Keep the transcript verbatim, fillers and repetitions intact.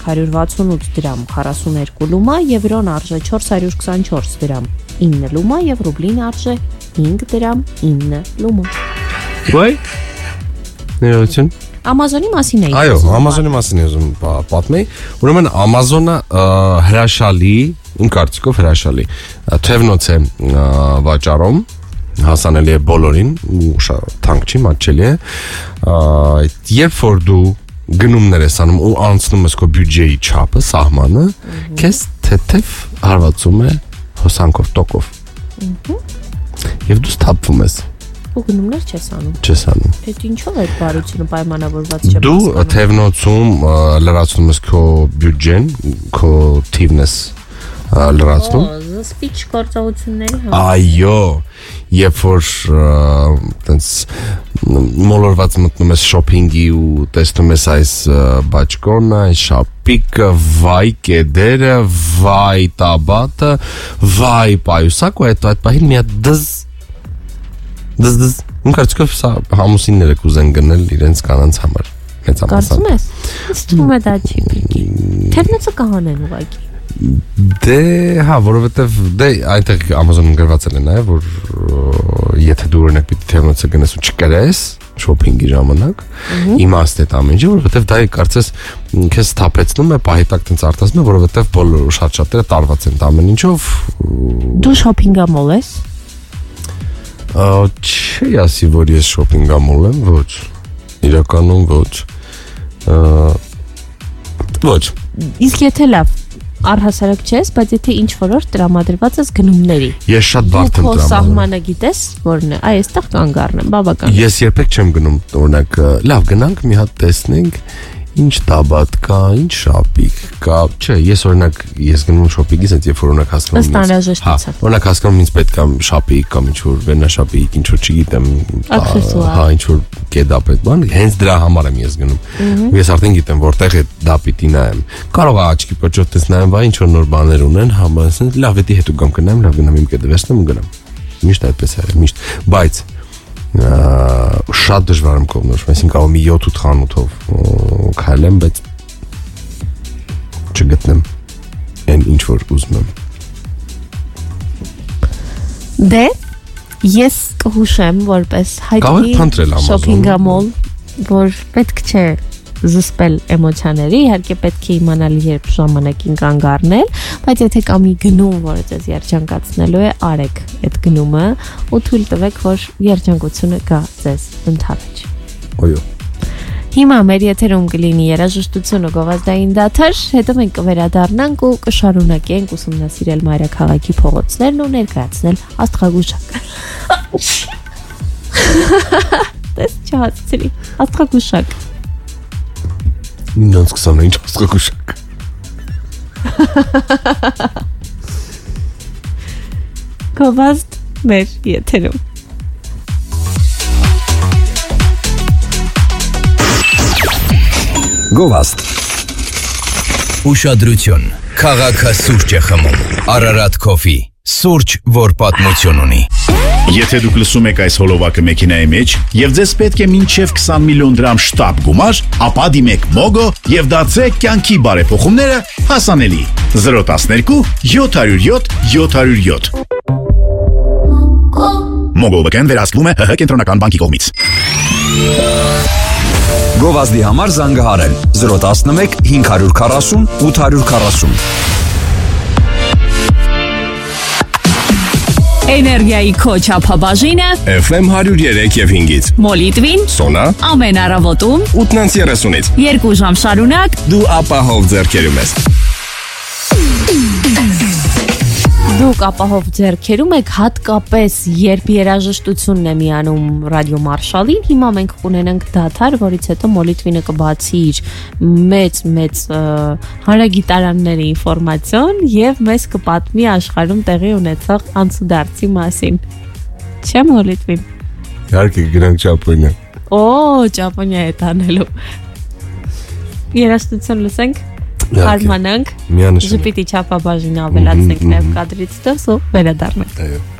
հարյուր վաթսունութ դրամ քառասուներկու լումա, եվրոն արժե չորս հարյուր քսանչորս դրամ ինը լումա եւ ռուբլին արժե հինգ դրամ ինը լումա։ Ոայ։ Ներողություն։ Ամազոնի մասին էի։ Այո, Ամազոնի մասին եմ ուզում պատմեի։ Ուրեմն Ամազոնը հրաշալի, իմ կարծիքով հրաշալի թևնոց է վաճառում, հասանելի է բոլորին, ու թանկ չի, մատչելի է։ Երբ որ դու գնումներ ես անում ու անցնում ես քո բյուջեի չափը, սահմանը, քեզ թեթև հարվածում է հոսանքով, տոկով։ Եվ դու սթափվում ես։ Ու գնումներ չես անում։ Չես անում։ Այդ ինչով է բարությունը պայմանավորված չէ։ Դու թևնոցում լրացնում ես քո բյուջեն, քո թիվն ես լրացնում։ Սպիչ գործողությունների համար։ Այո, երբ որ տենց մոլորված մտնում ես շոփինգի ու տեսնում ես այս բաճկոնը, այս շապիկը, վայ կեդերը, վայ տաբատը, վայ պայուսակը, այդ այդ պահին մի հատ դզ դզ դզ իմ կարծիքով սա համուսինները կուզեն գնել իրենց կանանց համար։ Կարծում ես։ Ինձ թվում է դա չի պիտի։ Թևնոցը կհանեն ուղղակի։ Դե, հա, որովհետև դե այնտեղ Amazon-ում գրված է նաև, որ եթե դու օրինակ պիտի թևնոցը գնես ու չկրես շոփինգի ժամանակ, իմաստ է ամեն ինչ, որովհետև դա կարծես քեզ թափեցնում է, պահիտակ տենց արտասնում է, որովհետև բոլոր շատ-շատերը տարված են ամեն ինչով։ Դու շոփինգամոլ ես։ Չի ասի, որ ես շոփինգամոլ եմ, ոչ։ Իրականում ոչ։ Ոչ։ Իսկ եթե լավ առհասարակ չես, բայց եթե ինչ որոշ տրամադրված ես գնումների։ Ես շատ բարդ եմ տրամադրում։ Քո սահմանը գիտես, որն է, այ այստեղ կանգ առնեմ, բավական։ Ես երբեք չեմ գնում, օրինակ, լավ, գնանք մի հատ տեսնենք, ինչ տաբատ կա, ինչ շապիկ կա, չէ, ես օրինակ ես գնում շոփինգից, այդ երբ որ օրինակ հասկանում եմ։ Ըստ անհրաժեշտության։ Օրինակ հասկանում ինձ պետք է շապիկ կամ ինչ որ վերնաշապիկ, ինչ որ չգիտեմ, հա, ինչ որ կեդապ այդ բան, հենց դրա համար եմ ես գնում։ Ես արդեն գիտեմ որտեղ է դա պիտի նայեմ։ Կարող է աչքի պոճոտից նայեմ, վայ ինչ որ նոր բաներ ունեն, համասեն, լավ, էդի հետո գամ գնամ, լավ գնամ իմ կեդը վերցնեմ ու գնամ։ Միշտ այդպես է, միշտ, բայց շատ դժվար եմ կողմնորոշվում, այսինքն կարող մի յոթ-ութ խանութով քայլեմ, բայց չգտնեմ այն ինչ որ ուզում եմ։ Դե ես կհուշեմ որպես հայտնի շոփինգամոլ, որ պետք չէ զսպել էմոցիաների, իհարկե պետք է իմանալ երբ ժամանակին կանգ առնել, բայց եթե կա մի գնում, որը ձեզ երջանկացնելու է, արեք այդ գնումը ու թույլ տվեք, որ երջանկությունը գա ձեզ ընդառաջ։ Այո։ Հիմա մեր եթերում կլինի երաժշտությունը գովազդային դադար, հետո մենք կվերադառնանք ու կշարունակենք ուսումնասիրել մայրաքաղաքի փողոցներն ու ներկայացնել աստղագուշակ։ Դες չհասցրի, աստղագուշակ։ Ինձ կսանա ինչ աստղագուշակ։ Գովազդ մեր եթերում։ Գովազդ։ Ուշադրություն, քաղաքը սուրճ է խմում, Արարատ Coffee, սուրճ, որ պատմություն ունի։ Եթե դուք լսում եք այս հոլովակը մեքենայի մեջ եւ ձեզ պետք է մինչև քսան միլիոն դրամ շտապ գումար, ապա դիմեք Mogo եւ դարձրեք կյանքի բարեփոխումները հասանելի։ զրո տասներկու յոթ հարյուր յոթ յոթ հարյուր յոթ Mogo վկան վերահսկվում է ՀՀ կենտրոնական բանկի կողմից։ Գովազդի համար զանգահարել զրո տասնմեկ հինգ հարյուր քառասուն ութ հարյուր քառասուն։ Էներգիայի քո չափաբաժինը F M հարյուր երեք եւ հինգից Մոլիտվին Սոնա ամեն առավոտում ութնանց երեսունից երկու ժամ շարունակ դու ապահով ձեռքերում ես։ Դուք ապահով ձեռքերում եք հատկապես երբ երաժշտությունն է միանում ռադիո մարշալին, հիմա մենք կունենանք դադար, որից հետո Մոլիտվինը կբացի իր մեծ մեծ հանրագիտարանների ինֆորմացիոն եւ մեզ կպատմի աշխարհում տեղի ունեցող անցուդարձի մասին։ Չէ՞ Մոլիտվին։ Իհարկե գնանք Ճապոնիա։ Օ, Ճապոնիա է տանելու։ Երաժշտություն լսենք։ Հարմանանք, ժպիտի չափաբաժինը ավելացնենք նաև կադրից դուրս ու վերադառնանք։ Այո։